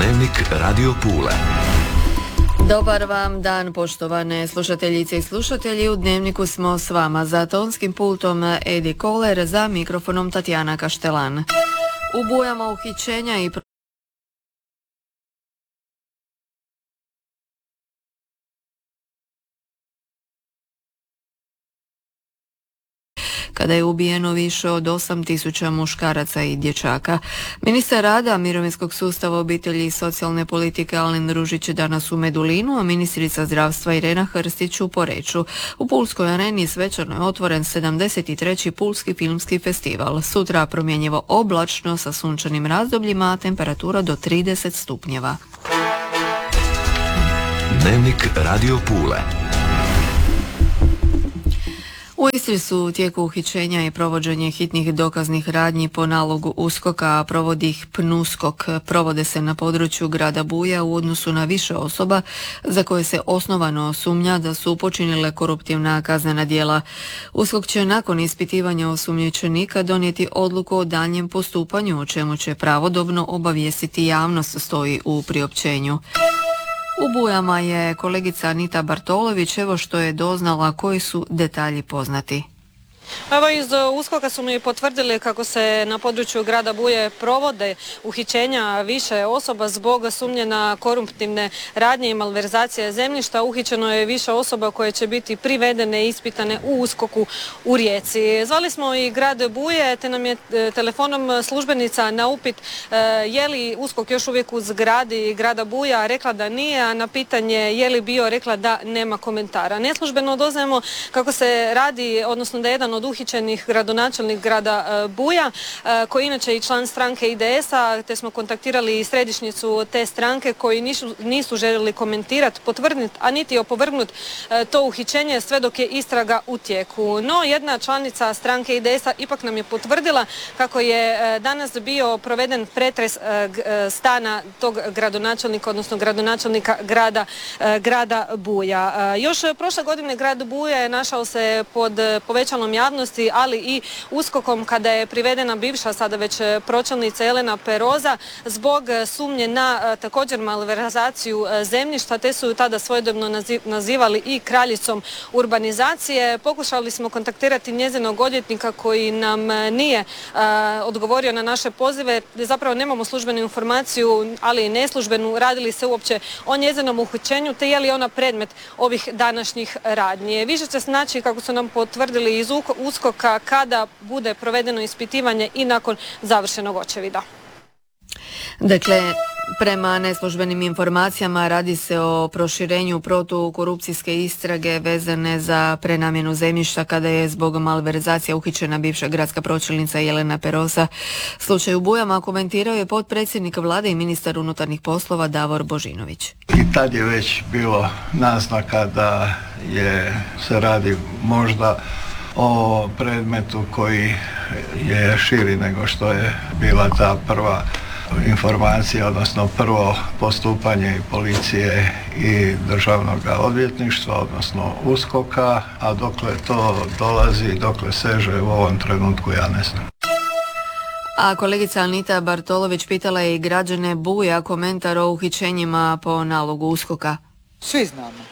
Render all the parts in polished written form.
Dnevnik Radio Pule. Dobar vam dan, poštovane slušateljice i slušatelji. U Dnevniku smo s vama, za tonskim pultom Edi Koler, za mikrofonom Tatjana Kaštelan. U bujama uhićenja i kada je ubijeno više od 8.000 muškaraca i dječaka. Ministar rada, mirovinskog sustava, obitelji i socijalne politike Alen Ružić danas u Medulinu, a ministrica zdravstva Irena Hrstić u Poreču. U Pulskoj areni svečano je otvoren 73. Pulski filmski festival. Sutra promjenjivo oblačno sa sunčanim razdobljima, a temperatura do 30 stupnjeva. Dnevnik Radio Pule. U Istri su u tijeku uhićenja i provođenje hitnih dokaznih radnji po nalogu USKOK-a, a provodi ih PNUSKOK. Provode se na području grada Buja u odnosu na više osoba za koje se osnovano sumnja da su počinile koruptivna kaznena djela. USKOK će nakon ispitivanja osumnjičenika donijeti odluku o daljnjem postupanju, o čemu će pravodobno obavijestiti javnost, stoji u priopćenju. U Bujama je kolegica Anita Bartolović, evo što je doznala, koji su detalji poznati. Evo, iz USKOK-a su mi potvrdili kako se na području grada Buje provode uhićenja više osoba zbog sumnje na koruptivne radnje i malverzacije zemljišta. Uhićeno je više osoba koje će biti privedene i ispitane u USKOK-u u Rijeci. Zvali smo i grad Buje, te nam je telefonom službenica na upit je li USKOK još uvijek u zgradi grada Buja rekla da nije, a na pitanje je li bio rekla da nema komentara. Neslužbeno doznajemo kako se radi, odnosno da je jedan od uhićenih gradonačelnik grada Buja, koji inače i član stranke IDS-a, te smo kontaktirali i središnjicu te stranke koji nisu željeli komentirati, potvrditi, a niti opovrgnuti to uhićenje sve dok je istraga u tijeku. No, jedna članica stranke IDS-a ipak nam je potvrdila kako je danas bio proveden pretres stana tog gradonačelnika, odnosno gradonačelnika grada Buja. Još prošle godine grad Buja je našao se pod povećalom javnosti, ali i USKOK-om kada je privedena bivša, sada već pročelnica Elena Peroza zbog sumnje na također malverzaciju zemljišta, te su ju tada svojedobno nazivali i kraljicom urbanizacije. Pokušali smo kontaktirati njezinog odvjetnika koji nam nije odgovorio na naše pozive. Zapravo nemamo službenu informaciju, ali i neslužbenu, radili se uopće o njezinom uhićenju, te je li ona predmet ovih današnjih radnji. Više će znači, kako su nam potvrdili iz USKOK-a, kada bude provedeno ispitivanje i nakon završenog očevida. Dakle, prema neslužbenim informacijama radi se o proširenju protukorupcijske istrage vezane za prenamjenu zemljišta kada je zbog malverzacija uhićena bivša gradska pročelnica Jelena Perosa. Slučaj u Bujama komentirao je potpredsjednik vlade i ministar unutarnjih poslova Davor Božinović. I tad je već bilo naznaka da se radi možda o predmetu koji je širi nego što je bila ta prva informacija, odnosno prvo postupanje i policije i državnog odvjetništva, odnosno USKOK-a, a dokle to dolazi, dokle seže, u ovom trenutku ja ne znam. A kolegica Anita Bartolović pitala je i građane Buja komentar o uhićenjima po nalogu USKOK-a. Svi znamo.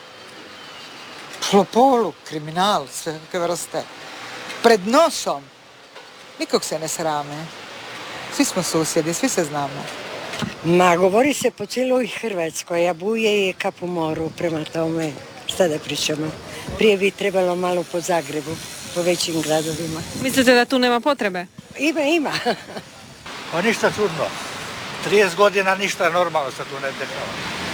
Lopovluk, kriminal, sve vrste. Pred nosom. Nikog se ne srame. Svi smo susjedi, svi se znamo. Ma, govori se po cijeloj Hrvatskoj, a Buje je kap u moru, prema tome, šta da pričamo. Prije bi trebalo malo po Zagrebu, po većim gradovima. Mislite da tu nema potrebe? Ima. Pa ništa čudno. 30 godina ništa normalno se tu ne dešava.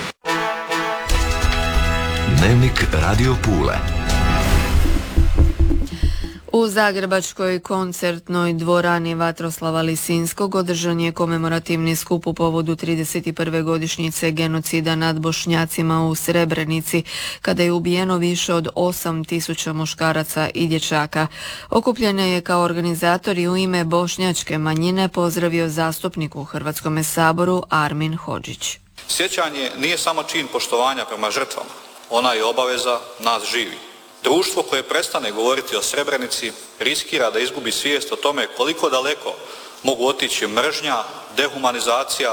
Dnevnik Radio Pule. U zagrebačkoj koncertnoj dvorani Vatroslava Lisinskog održan je komemorativni skup u povodu 31. godišnjice genocida nad Bošnjacima u Srebrenici, kada je ubijeno više od 8.000 muškaraca i dječaka. Okupljene je kao organizator i u ime bošnjačke manjine pozdravio zastupnik u Hrvatskome saboru Armin Hodžić. Sjećanje nije samo čin poštovanja prema žrtvama, ona je obaveza nas živi. Društvo koje prestane govoriti o Srebrenici riskira da izgubi svijest o tome koliko daleko mogu otići mržnja, dehumanizacija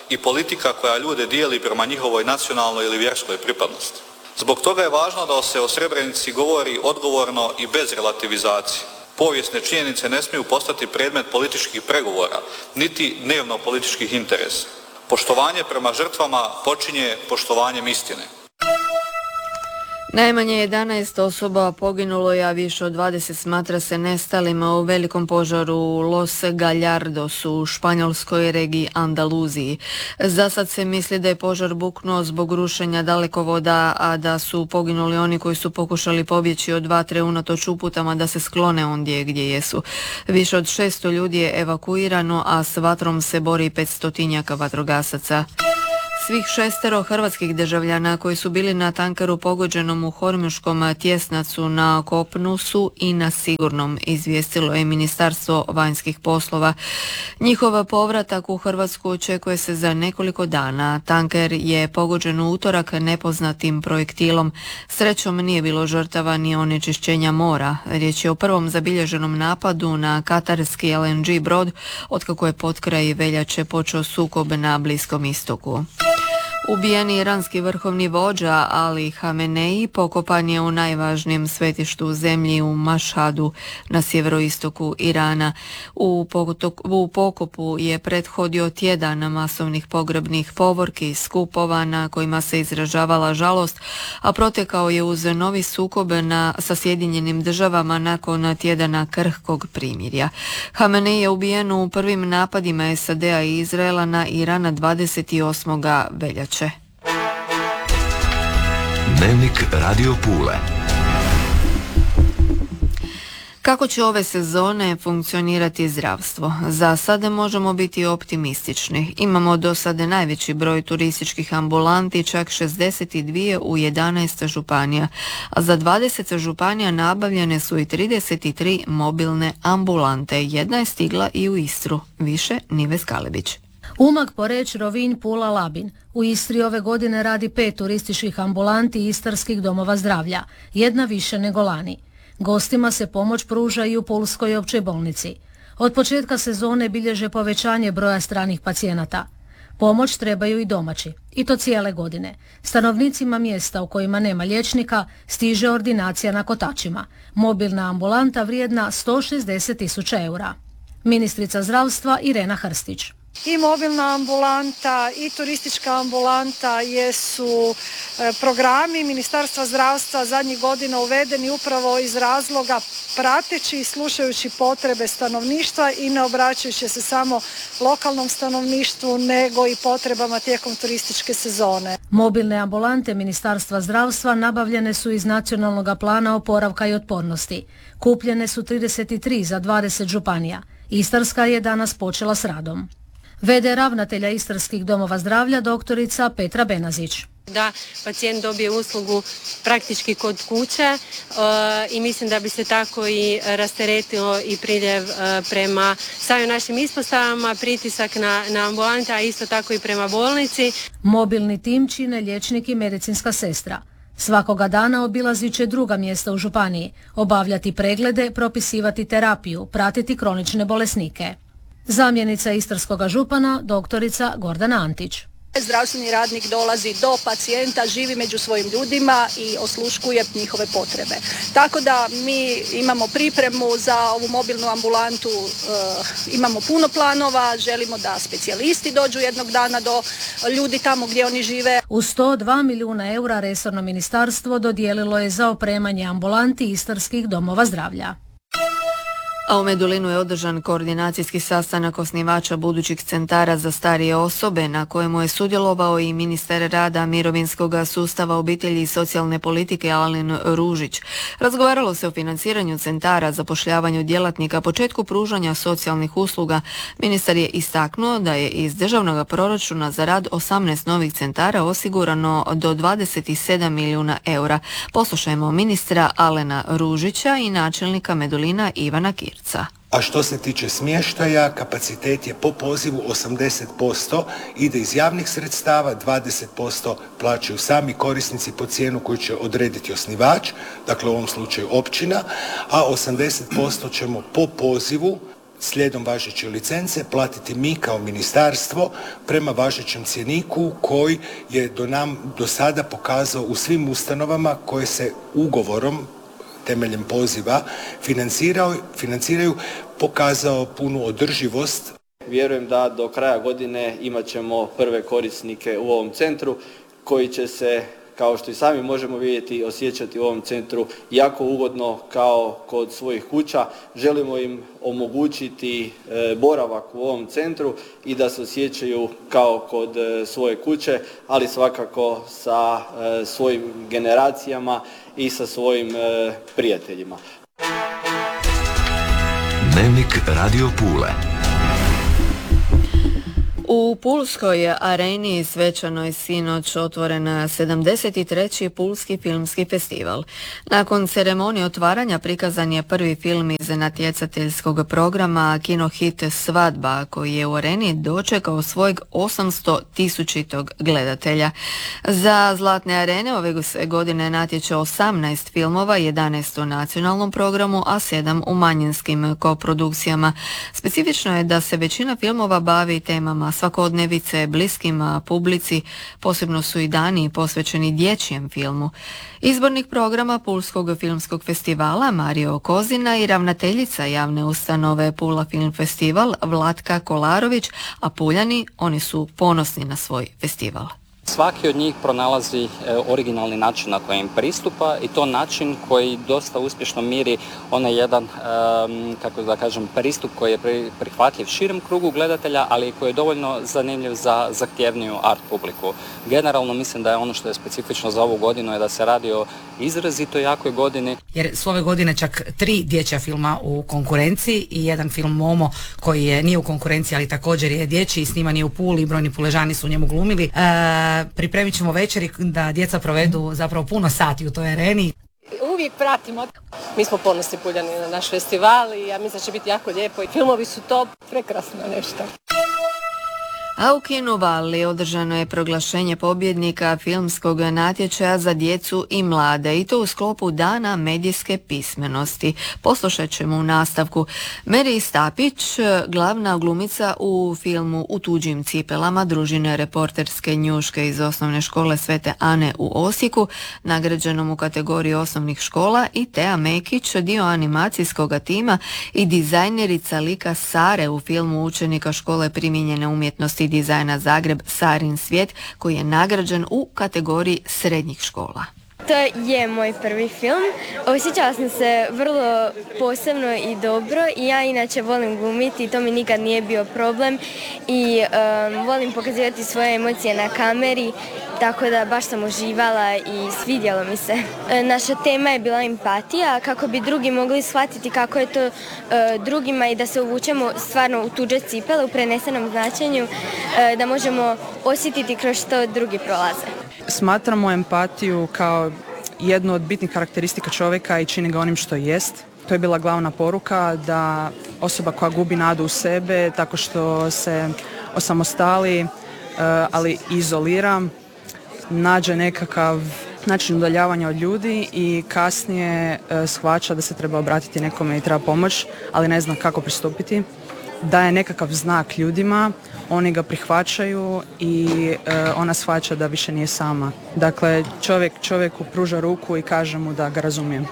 i politika koja ljude dijeli prema njihovoj nacionalnoj ili vjerskoj pripadnosti. Zbog toga je važno da se o Srebrenici govori odgovorno i bez relativizacije. Povijesne činjenice ne smiju postati predmet političkih pregovora, niti dnevno političkih interesa. Poštovanje prema žrtvama počinje poštovanjem istine. Najmanje 11 osoba poginulo je, a više od 20 smatra se nestalima u velikom požaru u Los Gallardosu u španjolskoj regiji Andaluziji. Za sad se misli da je požar buknuo zbog rušenja dalekovoda, a da su poginuli oni koji su pokušali pobjeći od vatre unatoč uputama da se sklone ondje gdje jesu. Više od 600 ljudi je evakuirano, a s vatrom se bori 500 vatrogasaca. Svih 6 hrvatskih državljana koji su bili na tankeru pogođenom u Hormuškom tjesnacu na kopnu su i na sigurnom, izvijestilo je Ministarstvo vanjskih poslova. Njihov povratak u Hrvatsku očekuje se za nekoliko dana. Tanker je pogođen u utorak nepoznatim projektilom. Srećom nije bilo žrtava ni onečišćenja mora. Riječ je o prvom zabilježenom napadu na katarski LNG brod otkako je potkraj veljače počeo sukob na Bliskom istoku. Ubijeni iranski vrhovni vođa Ali Hamenei pokopan je u najvažnijem svetištu u zemlji u Mašhadu na sjeveroistoku Irana. U pokopu je prethodio tjedan masovnih pogrebnih povorki, skupova na kojima se izražavala žalost, a protekao je uz novi sukob sa Sjedinjenim državama nakon tjedana krhkog primirja. Hamenei je ubijen u prvim napadima SAD-a i Izraela na Irana 28. veljače. Dnevnik Radio Pule. Kako će ove sezone funkcionirati zdravstvo? Za sada možemo biti optimistični. Imamo do sada najveći broj turističkih ambulanti, čak 62 u 11 županija, a za 20 županija nabavljene su i 33 mobilne ambulante. Jedna je stigla i u Istru. Više Nives Kalebić. Umag, Poreč, Rovinj, Pula, Labin. U Istri ove godine radi 5 turističkih ambulanti i istarskih domova zdravlja, jedna više nego lani. Gostima se pomoć pruža i u Pulskoj općoj bolnici. Od početka sezone bilježe povećanje broja stranih pacijenata. Pomoć trebaju i domaći, i to cijele godine. Stanovnicima mjesta u kojima nema liječnika stiže ordinacija na kotačima. Mobilna ambulanta vrijedna 160.000 eura. Ministrica zdravstva Irena Hrstić. I mobilna ambulanta i turistička ambulanta jesu programi Ministarstva zdravstva zadnjih godina uvedeni upravo iz razloga prateći i slušajući potrebe stanovništva i ne obraćajući se samo lokalnom stanovništvu nego i potrebama tijekom turističke sezone. Mobilne ambulante Ministarstva zdravstva nabavljene su iz Nacionalnog plana oporavka i otpornosti. Kupljene su 33 za 20 županija. Istarska je danas počela s radom. V.d. ravnatelja istarskih domova zdravlja doktorica Petra Benazić. Da pacijent dobije uslugu praktički kod kuće i mislim da bi se tako i rasteretilo i priljev prema samim našim ispostavama, pritisak na ambulante, a isto tako i prema bolnici. Mobilni tim čine liječnik i medicinska sestra. Svakoga dana obilazit će druga mjesta u županiji, obavljati preglede, propisivati terapiju, pratiti kronične bolesnike. Zamjenica istarskog župana, doktorica Gordana Antić. Zdravstveni radnik dolazi do pacijenta, živi među svojim ljudima i osluškuje njihove potrebe. Tako da mi imamo pripremu za ovu mobilnu ambulantu, imamo puno planova, želimo da specijalisti dođu jednog dana do ljudi tamo gdje oni žive. U 102 milijuna eura resorno ministarstvo dodijelilo je za opremanje ambulanti istarskih domova zdravlja. A u Medulinu je održan koordinacijski sastanak osnivača budućih centara za starije osobe na kojemu je sudjelovao i ministar rada, mirovinskog sustava, obitelji i socijalne politike Alen Ružić. Razgovaralo se o financiranju centara, zapošljavanju djelatnika, početku pružanja socijalnih usluga. Ministar je istaknuo da je iz državnog proračuna za rad 18 novih centara osigurano do 27 milijuna eura. Poslušajmo ministra Alena Ružića i načelnika Medulina Ivana Kirca. A što se tiče smještaja, kapacitet je po pozivu 80%, ide iz javnih sredstava, 20% plaćaju sami korisnici po cijenu koju će odrediti osnivač, dakle u ovom slučaju općina, a 80% ćemo po pozivu slijedom važeće licence platiti mi kao ministarstvo prema važećem cjeniku koji je do sada pokazao u svim ustanovama koje se ugovorom temeljem poziva financiraju, pokazao punu održivost. Vjerujem da do kraja godine imat ćemo prve korisnike u ovom centru koji će se, kao što i sami možemo vidjeti, osjećati u ovom centru jako ugodno kao kod svojih kuća. Želimo im omogućiti boravak u ovom centru i da se osjećaju kao kod svoje kuće, ali svakako sa svojim generacijama i sa svojim prijateljima. Dnevnik Radio Pule. U Pulskoj areni svečano je sinoć otvoren 73. Pulski filmski festival. Nakon ceremonije otvaranja prikazan je prvi film iz natjecateljskog programa Kinohit Svadba, koji je u areni dočekao svojeg 800.000 gledatelja. Za Zlatne arene ove se godine natječe 18 filmova, 11 u nacionalnom programu, a 7 u manjinskim koprodukcijama. Specifično je da se većina filmova bavi temama svakodnevice, bliskim publici, posebno su i dani posvećeni dječjem filmu. Izbornik programa Pulskog filmskog festivala Mario Kozina i ravnateljica javne ustanove Pula Film Festival Vlatka Kolarović, a Puljani, oni su ponosni na svoj festival. Svaki od njih pronalazi originalni način na koji im pristupa i to način koji dosta uspješno miri onaj jedan, kako da kažem, pristup koji je prihvatljiv širem krugu gledatelja, ali koji je dovoljno zanimljiv za zahtjevniju art publiku. Generalno mislim da je ono što je specifično za ovu godinu je da se radi o izrazito jakoj godini. Jer su ove godine čak 3 dječja filma u konkurenciji i jedan film Momo koji nije u konkurenciji, ali također je dječji i sniman je u Puli i brojni Puležani su u njemu glumili. Pripremit ćemo večeri da djeca provedu zapravo puno sati u toj areni. Uvijek pratimo. Mi smo ponosni Puljani na naš festival i ja mislim da će biti jako lijepo i filmovi su top, prekrasno nešto. A u Kinu Vali održano je proglašenje pobjednika filmskog natječaja za djecu i mlade i to u sklopu Dana medijske pismenosti. Poslušat ćemo u nastavku. Meri Stapić, glavna glumica u filmu U tuđim cipelama družine reporterske njuške iz osnovne škole Svete Ane u Osijeku, nagrađenom u kategoriji osnovnih škola, i Tea Mekić, dio animacijskog tima i dizajnerica lika Sare u filmu učenika škole primijenjene umjetnosti dizajna Zagreb Sarin svijet, koji je nagrađen u kategoriji srednjih škola. To je moj prvi film. Osjećala sam se vrlo posebno i dobro i ja inače volim glumiti i to mi nikad nije bio problem i volim pokazivati svoje emocije na kameri, tako da baš sam uživala i svidjelo mi se. Naša tema je bila empatija, kako bi drugi mogli shvatiti kako je to drugima i da se uvučemo stvarno u tuđe cipele u prenesenom značenju, da možemo osjetiti kroz što drugi prolaze. Smatramo empatiju kao jednu od bitnih karakteristika čovjeka i čini ga onim što jest. To je bila glavna poruka, da osoba koja gubi nadu u sebe tako što se osamostali, ali izolira, nađe nekakav način udaljavanja od ljudi i kasnije shvaća da se treba obratiti nekome i treba pomoć, ali ne zna kako pristupiti. Daje nekakav znak ljudima, oni ga prihvaćaju i ona shvaća da više nije sama. Dakle, čovjeku pruža ruku i kaže mu da ga razumijem.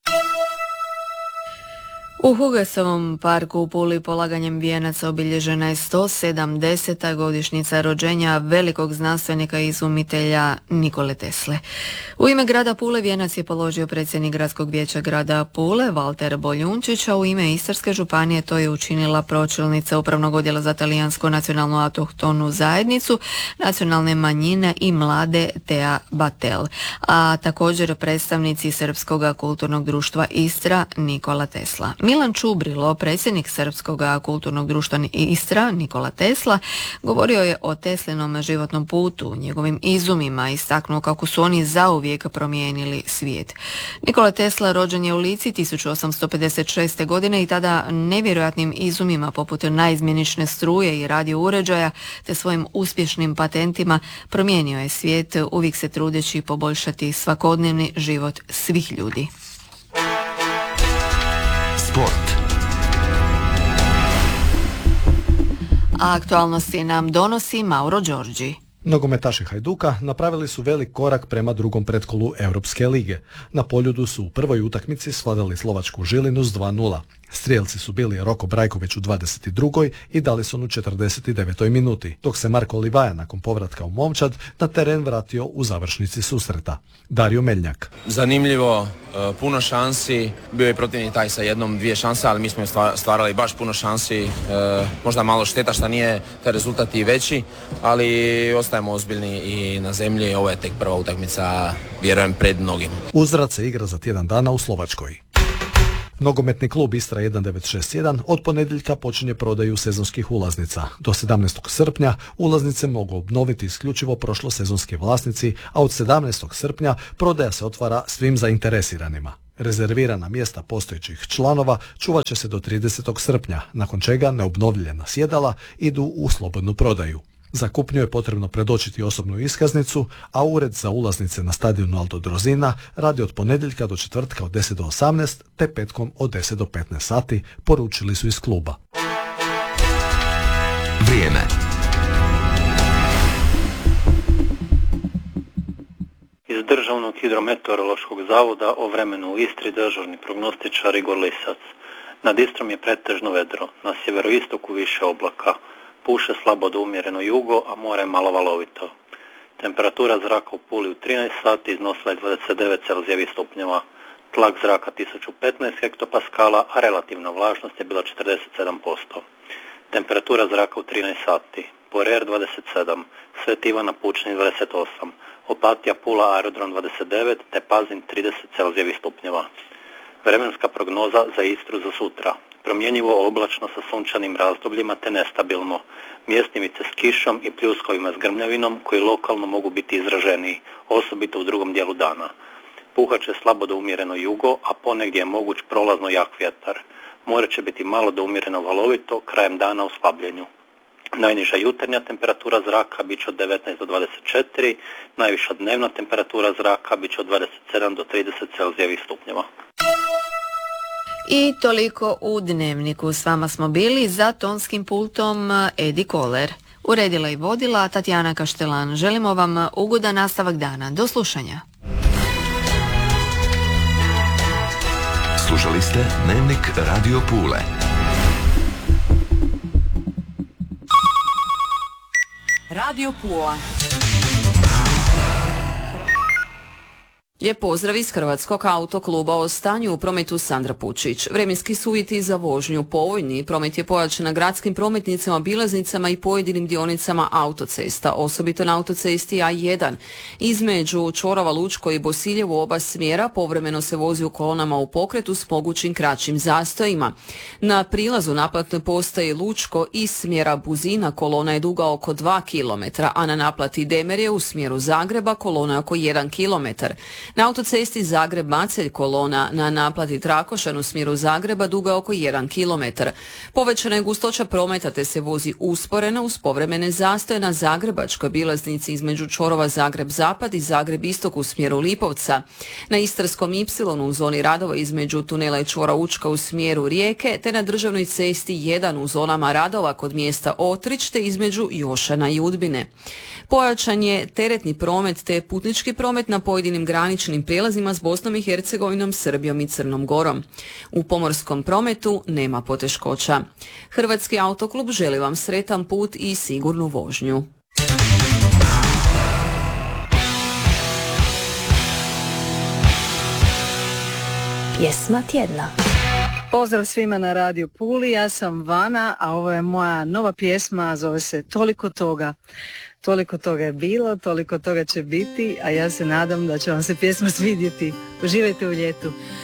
U Hugesovom parku u Puli polaganjem vijenaca obilježena je 170. godišnjica rođenja velikog znanstvenika i izumitelja Nikole Tesle. U ime grada Pule vijenac je položio predsjednik gradskog vijeća grada Pule, Valter Boljunčić, a u ime Istarske županije to je učinila pročelnica Upravnog odjela za talijansku nacionalnu autohtonu zajednicu, nacionalne manjine i mlade Tea Batel, a također predstavnici Srpskog kulturnog društva Istra Nikola Tesla. Milan Čubrilo, predsjednik Srpskog kulturnog društva Istra Nikola Tesla, govorio je o Teslinom životnom putu, njegovim izumima, istaknuo kako su oni zauvijek promijenili svijet. Nikola Tesla rođen je u Lici 1856. godine i tada nevjerojatnim izumima poput naizmjenične struje i radio uređaja te svojim uspješnim patentima promijenio je svijet, uvijek se trudeći poboljšati svakodnevni život svih ljudi. Sport. A aktualnosti nam donosi Mauro Đorđi. Nogometaši Hajduka napravili su velik korak prema drugom pretkolu Europske lige. Na Poljudu su u prvoj utakmici svladali slovačku Žilinu s 2:0. Strijelci su bili Roko Brajković u 22. i Dalison u 49. minuti, dok se Marko Livaja nakon povratka u momčad na teren vratio u završnici susreta. Dario Meljnjak. Zanimljivo, puno šansi, bio je protivnik taj sa jednom, dvije šanse, ali mi smo stvarali baš puno šansi, možda malo šteta što nije taj rezultat i veći, ali ostajemo ozbiljni i na zemlji, ovo je tek prva utakmica, vjerujem, pred mnogim. Uzvrat se igra za tjedan dana u Slovačkoj. Nogometni klub Istra 1961 od ponedjeljka počinje prodaju sezonskih ulaznica. Do 17. srpnja ulaznice mogu obnoviti isključivo prošlosezonski vlasnici, a od 17. srpnja prodaja se otvara svim zainteresiranima. Rezervirana mjesta postojećih članova čuvat će se do 30. srpnja, nakon čega neobnovljena sjedala idu u slobodnu prodaju. Za kupnju je potrebno predočiti osobnu iskaznicu, a ured za ulaznice na stadionu Aldo Drozina radi od ponedjeljka do četvrtka od 10 do 18 te petkom od 10 do 15 sati, poručili su iz kluba. Vrijeme. Iz Državnog hidrometeorološkog zavoda o vremenu u Istri dežurni prognostičar Igor Lisac. Nad Istrom je pretežno vedro, na sjeveroistoku više oblaka. Puše slabo do umjereno jugo, a more je malo valovito. Temperatura zraka u Puli u 13 sati iznosila je 29 celzijevih stupnjeva. Tlak zraka 1015 hektopaskala, a relativna vlažnost je bila 47%. Temperatura zraka u 13 sati. Porer 27, Svet Ivan na Pučini 28, Opatija Pula aerodrom 29, te Pazin 30 celzijevih stupnjeva. Vremenska prognoza za Istru za sutra. Promjenjivo oblačno sa sunčanim razdobljima te nestabilno. Mjestimice s kišom i pljuskovima s grmljavinom koji lokalno mogu biti izraženiji, osobito u drugom dijelu dana. Puhat će slabo do umjereno jugo, a ponegdje je moguć prolazno jak vjetar. More će biti malo do umjereno valovito, krajem dana u slabljenju. Najniža jutarnja temperatura zraka bit će od 19 do 24, najviša dnevna temperatura zraka bit će od 27 do 30 celzijevih stupnjeva. I toliko u Dnevniku. S vama smo bili za tonskim pultom Edi Koler. Uredila i vodila Tatjana Kaštelan. Želimo vam ugodan nastavak dana. Do slušanja. Slušali ste Dnevnik Radio Pule. Radio Pula. Lijep pozdrav iz Hrvatskog autokluba. O stanju u prometu Sandra Pučić. Vremenski su uvjeti za vožnju povoljni. Promet je pojačan na gradskim prometnicama, obilaznicama i pojedinim dionicama autocesta, osobito na autocesti A1. Između čvorova Lučko i Bosiljevo oba smjera povremeno se vozi u kolonama u pokretu s mogućim kraćim zastojima. Na prilazu naplatne postaje Lučko iz smjera Buzina kolona je duga oko 2 km, a na naplati Demerje u smjeru Zagreba kolona je oko 1 km. Na autocesti Zagreb-Macelj kolona na naplati Trakošan u smjeru Zagreba duga oko 1 km. Povećana je gustoća prometa te se vozi usporeno uz povremene zastoje na Zagrebačkoj obilaznici između čvorova Zagreb-Zapad i Zagreb-Istok u smjeru Lipovca. Na Istarskom Y u zoni radova između tunela i čvora Učka u smjeru Rijeke te na državnoj cesti 1 u zonama radova kod mjesta Otrić te između Jošana i Udbine. Pojačan je teretni promet te putnički promet na pojedinim graničnim prijelazima s Bosnom i Hercegovinom, Srbijom i Crnom Gorom. U pomorskom prometu nema poteškoća. Hrvatski autoklub želi vam sretan put i sigurnu vožnju. Pjesma tjedna. Pozdrav svima na Radio Puli, ja sam Vana, a ovo je moja nova pjesma, zove se Toliko toga. Toliko toga je bilo, toliko toga će biti, a ja se nadam da će vam se pjesma svidjeti. Uživajte u ljetu.